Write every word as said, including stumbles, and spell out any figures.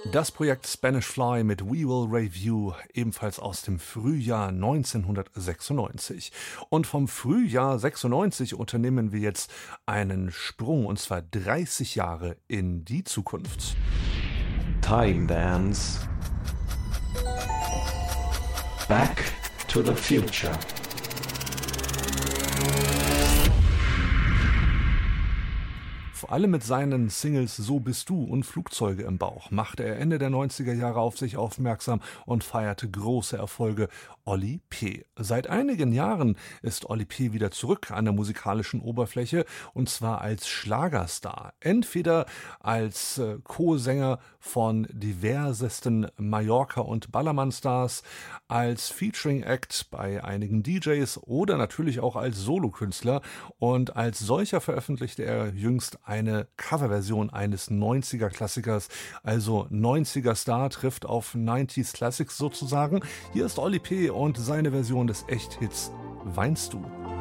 Das Projekt Spanish Fly mit We Will Review, ebenfalls aus dem Frühjahr neunzehnhundertsechsundneunzig. Und vom Frühjahr sechsundneunzig unternehmen wir jetzt einen Sprung, und zwar dreißig Jahre in die Zukunft. Time Dance. Back to the Future. Vor allem mit seinen Singles So bist du und Flugzeuge im Bauch machte er Ende der neunziger Jahre auf sich aufmerksam und feierte große Erfolge. Olli P. Seit einigen Jahren ist Olli P. wieder zurück an der musikalischen Oberfläche, und zwar als Schlagerstar. Entweder als äh, Co-Sänger von diversesten Mallorca- und Ballermann-Stars, als Featuring-Act bei einigen D Js oder natürlich auch als Solokünstler. Und als solcher veröffentlichte er jüngst eine Coverversion eines neunziger-Klassikers. Also neunziger-Star trifft auf neunziger Classics sozusagen. Hier ist Olli P. und seine Version des Echt-Hits Weinst du?